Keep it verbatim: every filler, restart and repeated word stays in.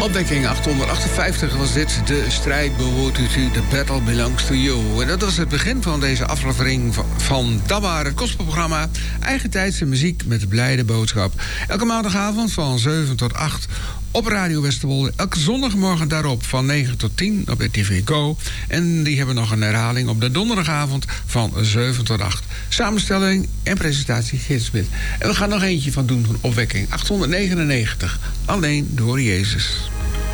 Opwekking achthonderdachtenvijftig was dit. De strijd behoort u toe, the battle belongs to you. En dat was het begin van deze aflevering van, van Dabba, het gospelprogramma. Eigentijdse muziek met de blijde boodschap. Elke maandagavond van zeven tot acht op Radio Westerwolde. Elke zondagmorgen daarop van negen tot tien op R T V Go. En die hebben nog een herhaling op de donderdagavond van zeven tot acht. Samenstelling en presentatie Geert Smit. En we gaan nog eentje van doen van Opwekking achthonderdnegenennegentig. Alleen door Jezus.